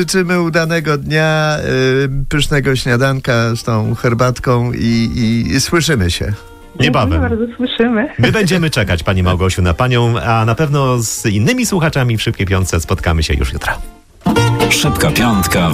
Życzymy udanego dnia, pysznego śniadanka z tą herbatką i słyszymy się. Niebawem. Bardzo słyszymy. My będziemy czekać, pani Małgosiu, na panią, a na pewno z innymi słuchaczami w Szybkiej Piątce spotkamy się już jutro. Szybka Piątka.